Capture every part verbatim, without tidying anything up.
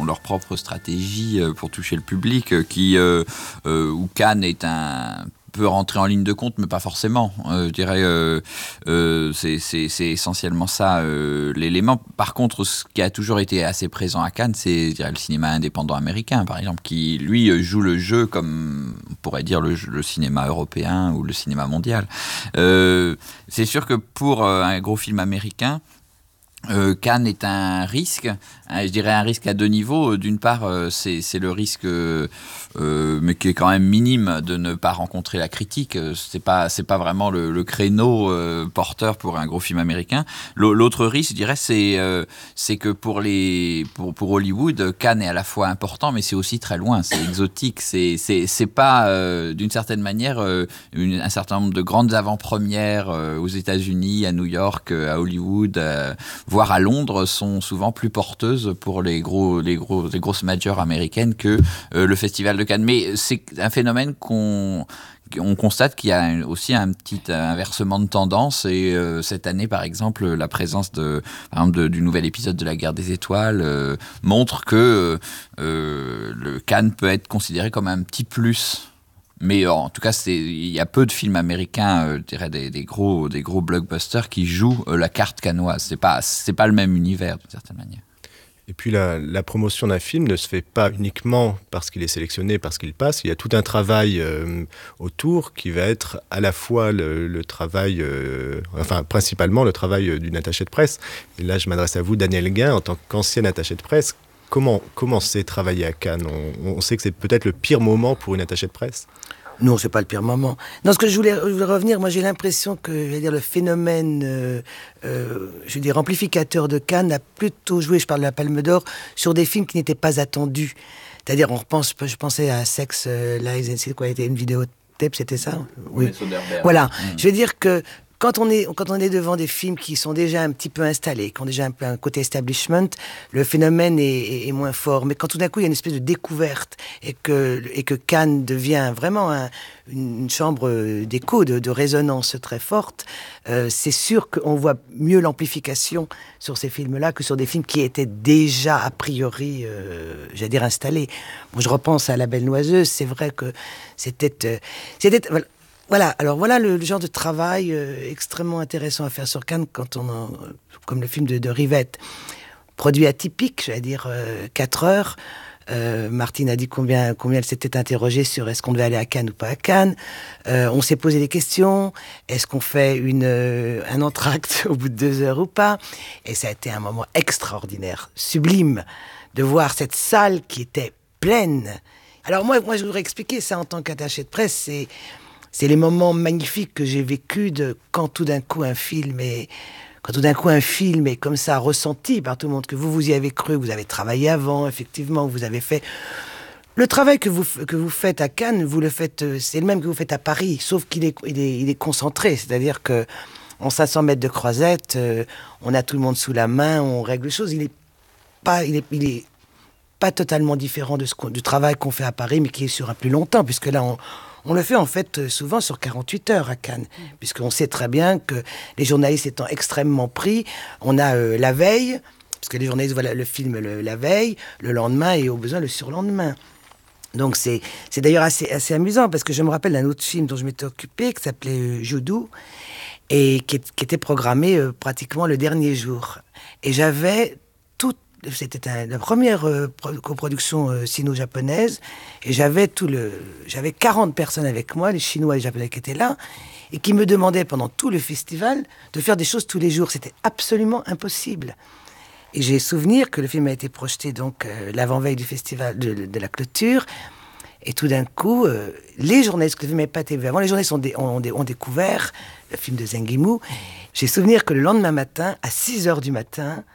ont leur propre stratégie pour toucher le public, qui, euh, euh, où Cannes est un... peut rentrer en ligne de compte, mais pas forcément. Euh, je dirais, euh, euh, c'est, c'est, c'est essentiellement ça euh, l'élément. Par contre, ce qui a toujours été assez présent à Cannes, c'est je dirais, le cinéma indépendant américain, par exemple, qui, lui, joue le jeu comme, on pourrait dire, le, le cinéma européen ou le cinéma mondial. Euh, c'est sûr que pour euh, un gros film américain, Euh, Cannes est un risque, hein, je dirais un risque à deux niveaux. D'une part, euh, c'est, c'est le risque, euh, euh, mais qui est quand même minime, de ne pas rencontrer la critique. C'est pas, c'est pas vraiment le, le créneau euh, porteur pour un gros film américain. L'autre risque, je dirais, c'est, euh, c'est que pour les, pour, pour Hollywood, Cannes est à la fois important, mais c'est aussi très loin, c'est exotique. C'est, c'est, c'est pas, euh, d'une certaine manière, euh, une, un certain nombre de grandes avant-premières euh, aux États-Unis, à New York, euh, à Hollywood. Euh, voire à Londres, sont souvent plus porteuses pour les, gros, les, gros, les grosses majors américaines que euh, le Festival de Cannes. Mais c'est un phénomène qu'on... On constate qu'il y a aussi un petit inversement de tendance et euh, cette année, par exemple, la présence de, par exemple, de, du nouvel épisode de La Guerre des Étoiles euh, montre que euh, le Cannes peut être considéré comme un petit plus. Mais en tout cas, c'est, il y a peu de films américains, euh, je dirais des, des, gros, des gros blockbusters qui jouent euh, la carte cannoise. C'est pas, c'est pas le même univers, d'une certaine manière. Et puis la, la promotion d'un film ne se fait pas uniquement parce qu'il est sélectionné, parce qu'il passe. Il y a tout un travail euh, autour qui va être à la fois le, le travail, euh, enfin principalement le travail d'une attachée de presse. Et là, je m'adresse à vous, Daniel Guin, en tant qu'ancienne attachée de presse. Comment, comment c'est travailler à Cannes ? on, on sait que c'est peut-être le pire moment pour une attachée de presse. Non, c'est pas le pire moment. Non, ce que je voulais, je voulais revenir, moi j'ai l'impression que je veux dire, le phénomène euh, euh, je veux dire, amplificateur de Cannes a plutôt joué, je parle de la Palme d'Or, sur des films qui n'étaient pas attendus. C'est-à-dire, on repense, je pensais à Sex, euh, Lies and Secrets, quoi, était une vidéotape, c'était ça ? Oui. Voilà. Mmh. Je veux dire que Quand on, est, quand on est devant des films qui sont déjà un petit peu installés, qui ont déjà un peu un côté establishment, le phénomène est, est, est moins fort. Mais quand tout d'un coup, il y a une espèce de découverte et que, et que Cannes devient vraiment un, une chambre d'écho, de, de résonance très forte, euh, c'est sûr qu'on voit mieux l'amplification sur ces films-là que sur des films qui étaient déjà a priori, euh, j'allais dire, installés. Bon, je repense à La Belle Noiseuse, c'est vrai que c'était... Euh, c'était voilà, Voilà, alors voilà le, le genre de travail euh, extrêmement intéressant à faire sur Cannes, quand on en, comme le film de, de Rivette. Produit atypique, j'allais dire euh, quatre heures. Euh, Martine a dit combien, combien elle s'était interrogée sur est-ce qu'on devait aller à Cannes ou pas à Cannes. Euh, on s'est posé des questions. Est-ce qu'on fait une, euh, un entracte au bout de deux heures ou pas ? Et ça a été un moment extraordinaire, sublime, de voir cette salle qui était pleine. Alors moi, moi je voudrais expliquer ça en tant qu'attaché de presse, c'est... C'est les moments magnifiques que j'ai vécus de quand tout d'un coup un film est, quand tout d'un coup un film est comme ça ressenti par tout le monde, que vous vous y avez cru, vous avez travaillé avant, effectivement, vous avez fait le travail que vous que vous faites à Cannes, vous le faites, c'est le même que vous faites à Paris, sauf qu'il est il est, il est concentré, c'est-à-dire que en cinq cents mètres de croisette, euh, on a tout le monde sous la main, on règle les choses. Il est pas, il est, il est pas totalement différent de ce du travail qu'on fait à Paris, mais qui est sur un plus longtemps, puisque là on On le fait en fait souvent sur quarante-huit heures à Cannes, mmh. puisqu'on sait très bien que les journalistes étant extrêmement pris, on a euh, la veille, parce que les journalistes voient le film le, la veille, le lendemain et au besoin le surlendemain. Donc c'est, c'est d'ailleurs assez, assez amusant, parce que je me rappelle d'un autre film dont je m'étais occupée, qui s'appelait euh, Joudou, et qui, qui était programmé euh, pratiquement le dernier jour. Et j'avais tout. C'était un, la première euh, coproduction euh, sino-japonaise, et j'avais tout le, j'avais quarante personnes avec moi, les Chinois et les Japonais qui étaient là, et qui me demandaient pendant tout le festival de faire des choses tous les jours. C'était absolument impossible. Et j'ai souvenir que le film a été projeté donc euh, l'avant-veille du festival de, de la clôture, et tout d'un coup, euh, les journalistes que je n'avais pas été vus avant, les journalistes ont, dé, ont, ont découvert le film de Zenguimou. J'ai souvenir que le lendemain matin, à six heures du matin,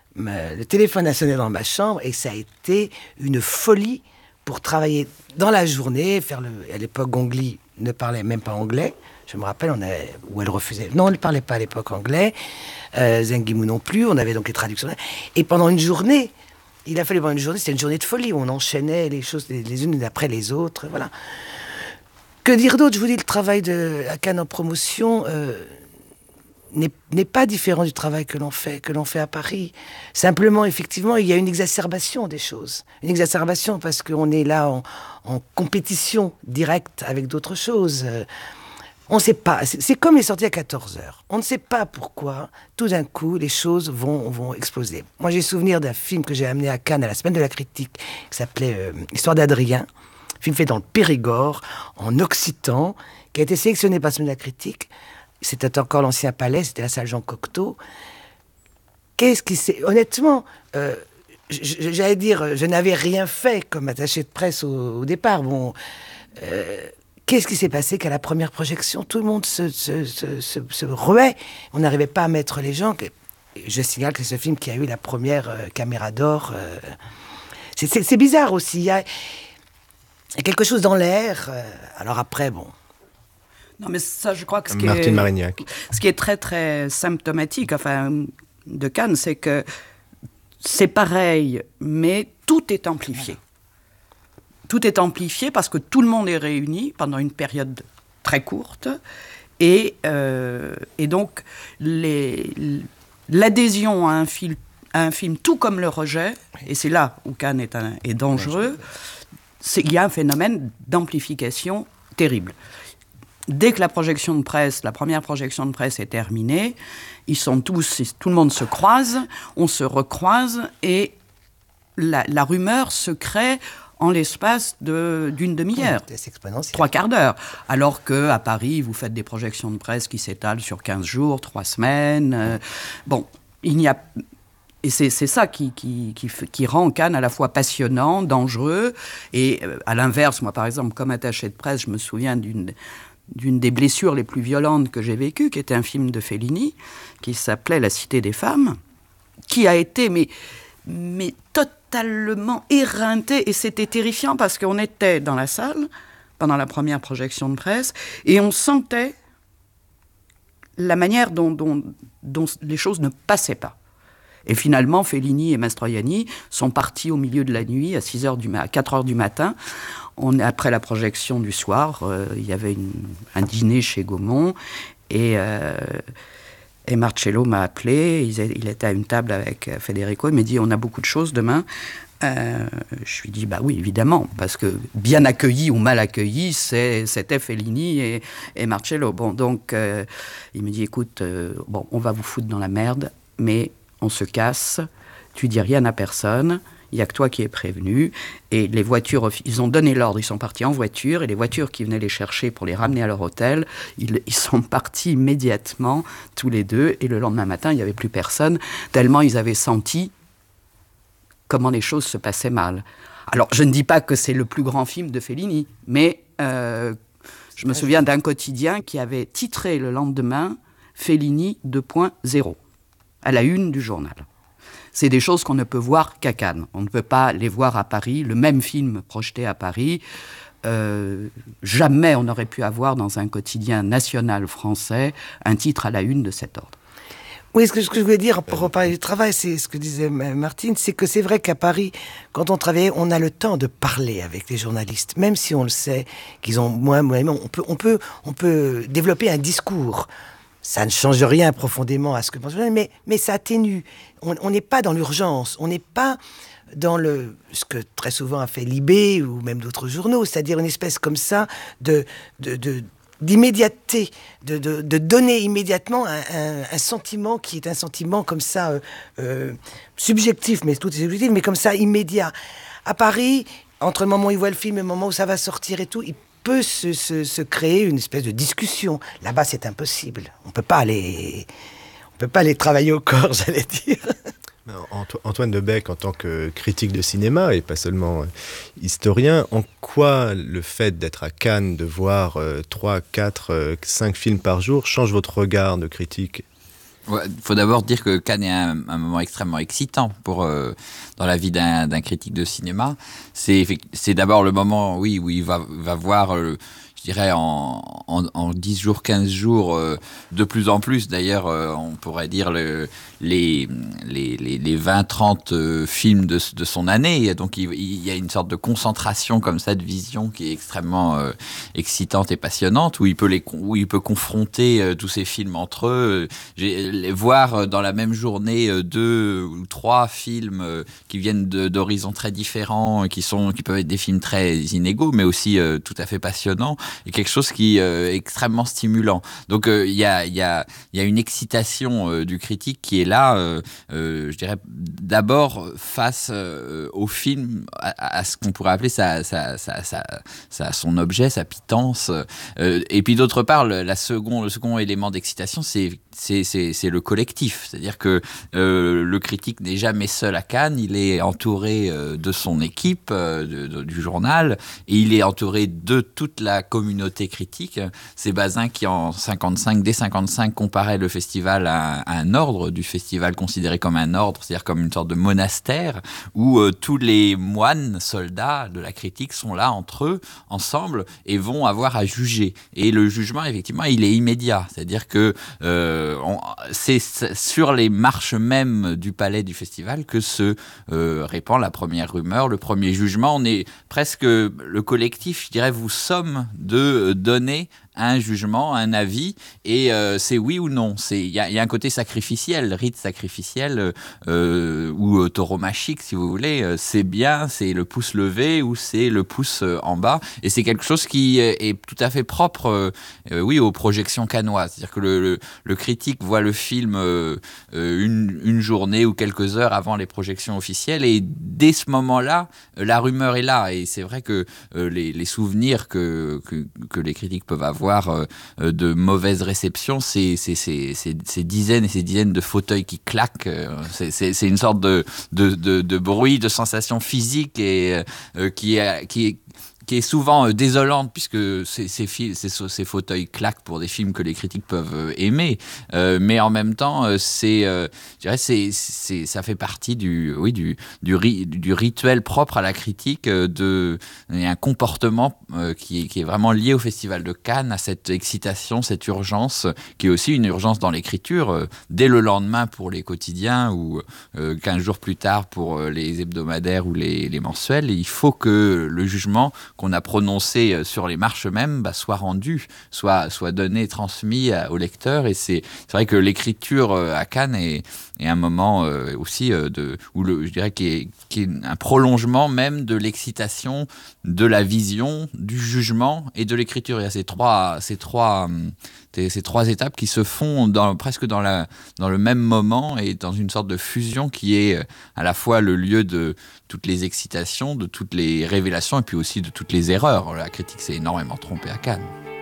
le téléphone a sonné dans ma chambre et ça a été une folie pour travailler dans la journée, faire le... À l'époque, Gongli ne parlait même pas anglais. Je me rappelle, on avait... ou elle refusait. Non, elle ne parlait pas à l'époque anglais. Euh, Zenguimou non plus. On avait donc les traductions. Et pendant une journée, il a fallu pendant une journée, c'était une journée de folie où on enchaînait les choses les, les unes après les autres. Voilà. Que dire d'autre ? Je vous dis, le travail de à Cannes en promotion... Euh... n'est, n'est pas différent du travail que l'on fait, que l'on fait à Paris. Simplement, effectivement, il y a une exacerbation des choses. Une exacerbation parce qu'on est là en, en compétition directe avec d'autres choses. Euh, on ne sait pas. C'est, c'est comme les sorties à quatorze heures. On ne sait pas pourquoi, tout d'un coup, les choses vont, vont exploser. Moi, j'ai souvenir d'un film que j'ai amené à Cannes à la Semaine de la Critique, qui s'appelait euh, Histoire d'Adrien, film fait dans le Périgord, en occitan, qui a été sélectionné par la Semaine de la Critique. C'était encore l'Ancien Palais, c'était la salle Jean Cocteau. Qu'est-ce qui s'est... Honnêtement, euh, j'allais dire, je n'avais rien fait comme attaché de presse au, au départ. Bon, euh, qu'est-ce qui s'est passé qu'à la première projection, tout le monde se, se, se, se, se ruait. On n'arrivait pas à mettre les gens. Je signale que c'est ce film qui a eu la première euh, caméra d'or. Euh, c'est, c'est, c'est bizarre aussi. Il y a, il y a quelque chose dans l'air. Euh, alors après, bon... Non, mais ça, je crois que ce qui, Martine est, Marignac. ce qui est très, très symptomatique, enfin, de Cannes, c'est que c'est pareil, mais tout est amplifié. Tout est amplifié parce que tout le monde est réuni pendant une période très courte, et, euh, et donc les, l'adhésion à un, film, à un film, tout comme le rejet, et c'est là où Cannes est, un, est dangereux, c'est, il y a un phénomène d'amplification terrible. Dès que la projection de presse, la première projection de presse est terminée, ils sont tous, tout le monde se croise, on se recroise, et la, la rumeur se crée en l'espace de, d'une demi-heure, trois quarts d'heure. Alors qu'à Paris, vous faites des projections de presse qui s'étalent sur quinze jours, trois semaines. Euh, bon, il n'y a... Et c'est, c'est ça qui, qui, qui, qui rend Cannes à la fois passionnant, dangereux, et euh, à l'inverse, moi par exemple, comme attaché de presse, je me souviens d'une... d'une des blessures les plus violentes que j'ai vécues, qui était un film de Fellini, qui s'appelait La Cité des femmes, qui a été mais, mais totalement éreinté, et c'était terrifiant parce qu'on était dans la salle, pendant la première projection de presse, et on sentait la manière dont, dont, dont les choses ne passaient pas. Et finalement, Fellini et Mastroianni sont partis au milieu de la nuit, à, six heures du ma- à quatre heures du matin. On, après la projection du soir, euh, il y avait une, un dîner chez Gaumont, et, euh, et Marcello m'a appelé. Il, il était à une table avec Federico. Il m'a dit « On a beaucoup de choses demain ». Euh, je lui ai dit « Bah oui, évidemment, parce que bien accueilli ou mal accueilli, c'est, c'était Fellini et, et Marcello. » Bon, donc, euh, il me dit « Écoute, euh, bon, on va vous foutre dans la merde, mais... on se casse, tu dis rien à personne, il n'y a que toi qui es prévenu. » Et les voitures, ils ont donné l'ordre, ils sont partis en voiture, et les voitures qui venaient les chercher pour les ramener à leur hôtel, ils, ils sont partis immédiatement, tous les deux, et le lendemain matin, il n'y avait plus personne, tellement ils avaient senti comment les choses se passaient mal. Alors, je ne dis pas que c'est le plus grand film de Fellini, mais euh, je me souviens d'un quotidien qui avait titré le lendemain « Fellini deux point zéro ». À la une du journal. C'est des choses qu'on ne peut voir qu'à Cannes. On ne peut pas les voir à Paris. Le même film projeté à Paris, euh, jamais on n'aurait pu avoir dans un quotidien national français un titre à la une de cet ordre. Oui, ce que, ce que je voulais dire pour reparler du travail, c'est ce que disait Martine, c'est que c'est vrai qu'à Paris, quand on travaillait, on a le temps de parler avec les journalistes, même si on le sait, qu'ils ont moins, moins, on peut, on peut, on peut développer un discours. Ça ne change rien profondément à ce que pense le journal, mais, mais ça atténue. On n'est pas dans l'urgence, on n'est pas dans le, ce que très souvent a fait Libé ou même d'autres journaux, c'est-à-dire une espèce comme ça de, de, de, d'immédiateté, de, de, de donner immédiatement un, un, un sentiment qui est un sentiment comme ça euh, euh, subjectif, mais tout est subjectif, mais comme ça immédiat. À Paris, entre le moment où il voit le film et le moment où ça va sortir et tout, il peut se, se, se créer une espèce de discussion. Là-bas, c'est impossible. On peut pas aller, on peut pas aller travailler au corps, j'allais dire. Antoine Debec, en tant que critique de cinéma et pas seulement euh, historien, en quoi le fait d'être à Cannes, de voir euh, trois, quatre, cinq films par jour change votre regard de critique ? Il ouais, faut d'abord dire que Cannes est un, un moment extrêmement excitant pour, euh, dans la vie d'un, d'un critique de cinéma. C'est, c'est d'abord le moment, oui, où il va, va voir... Euh, je dirais, en, en, en dix jours, quinze jours, euh, de plus en plus. D'ailleurs, euh, on pourrait dire le, les, les, les, les vingt trente euh, films de, de son année. Donc, il, il y a une sorte de concentration comme ça de vision qui est extrêmement euh, excitante et passionnante, où il peut, les, où il peut confronter euh, tous ces films entre eux. J'ai, les voir dans la même journée euh, deux ou trois films euh, qui viennent de, d'horizons très différents, qui, sont, qui peuvent être des films très inégaux, mais aussi euh, tout à fait passionnants, et quelque chose qui euh, est extrêmement stimulant. Donc, il euh, y, a, y, a, y a une excitation euh, du critique qui est là, euh, euh, je dirais, d'abord face euh, au film, à, à ce qu'on pourrait appeler sa, sa, sa, sa, sa, son objet, sa pitance. Euh, et puis, d'autre part, le, la second, le second élément d'excitation, c'est C'est, c'est, c'est le collectif. C'est-à-dire que euh, le critique n'est jamais seul à Cannes, il est entouré euh, de son équipe, euh, de, de, du journal, et il est entouré de toute la communauté critique. C'est Bazin qui, en cinquante-cinq, dès cinquante-cinq, comparait le festival à, à un ordre, du festival considéré comme un ordre, c'est-à-dire comme une sorte de monastère, où euh, tous les moines, soldats de la critique sont là entre eux, ensemble, et vont avoir à juger. Et le jugement, effectivement, il est immédiat. C'est-à-dire que euh, On, c'est sur les marches mêmes du palais du festival que se euh, répand la première rumeur, le premier jugement. On est presque le collectif, je dirais, vous somme de donner un jugement, un avis, et euh, c'est oui ou non. Il y, y a un côté sacrificiel, rite sacrificiel, euh, ou euh, tauromachique, si vous voulez. Euh, c'est bien, c'est le pouce levé, ou c'est le pouce euh, en bas. Et c'est quelque chose qui est, est tout à fait propre euh, euh, oui, aux projections cannoises. C'est-à-dire que le, le, le critique voit le film euh, une, une journée ou quelques heures avant les projections officielles, et dès ce moment-là, la rumeur est là. Et c'est vrai que euh, les, les souvenirs que, que, que les critiques peuvent avoir de mauvaises réceptions, c'est, c'est, c'est, c'est, ces dizaines et ces dizaines de fauteuils qui claquent, c'est, c'est, c'est une sorte de, de, de, de bruit, de sensation physique, et euh, qui est, qui est qui est souvent euh, désolante, puisque ces, ces, ces, ces fauteuils claquent pour des films que les critiques peuvent euh, aimer, euh, mais en même temps, euh, c'est, euh, je dirais, c'est, c'est, ça fait partie du, oui, du, du, ri, du rituel propre à la critique, euh, de, il y a un comportement euh, qui, est, qui est vraiment lié au Festival de Cannes, à cette excitation, cette urgence, qui est aussi une urgence dans l'écriture, euh, dès le lendemain pour les quotidiens, ou euh, quinze jours plus tard pour euh, les hebdomadaires ou les, les mensuels. Il faut que le jugement qu'on a prononcé sur les marches même bah, soit rendu, soit, soit donné, transmis à, au lecteur. Et c'est, c'est vrai que l'écriture à Cannes est, est un moment euh, aussi euh, de, où le, je dirais qui est, qui est un prolongement même de l'excitation, de la vision, du jugement et de l'écriture. Il y a ces trois, ces trois, ces trois étapes qui se font dans, presque dans, la, dans le même moment, et dans une sorte de fusion qui est à la fois le lieu de toutes les excitations, de toutes les révélations, et puis aussi de toutes les erreurs. La critique s'est énormément trompée à Cannes.